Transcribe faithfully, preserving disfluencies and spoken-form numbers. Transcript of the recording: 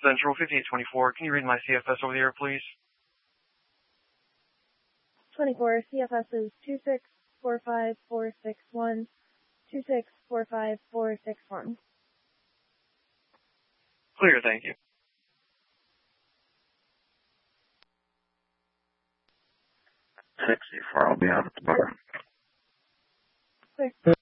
Central, fifty-eight twenty-four. Can you read my C F S over the air, please? twenty-four, C F S is two six four five four six one, two six four five four six one. Clear, thank you. sixty-four, I'll be out at the bar. Clear.